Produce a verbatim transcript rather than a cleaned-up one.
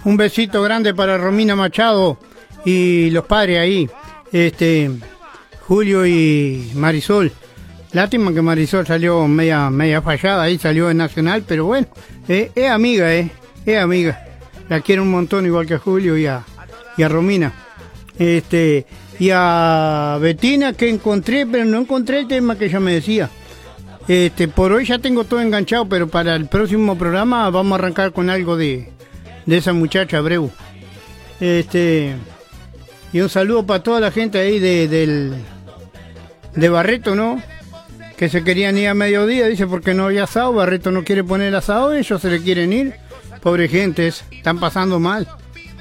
Un besito grande para Romina Machado y los padres ahí, este Julio y Marisol. Lástima que Marisol salió media media fallada, ahí salió en Nacional, pero bueno, eh, es amiga, eh, es amiga. La quiero un montón, igual que a Julio y a, y a Romina. Este, y a Betina, que encontré, pero no encontré el tema que ella me decía. Este, por hoy ya tengo todo enganchado, pero para el próximo programa vamos a arrancar con algo de, de esa muchacha Abreu. Este, y un saludo para toda la gente ahí de, del, de Barreto, ¿no? Que se querían ir a mediodía, dice, porque no había asado. Barreto no quiere poner asado, ellos se le quieren ir. Pobre gente, están pasando mal.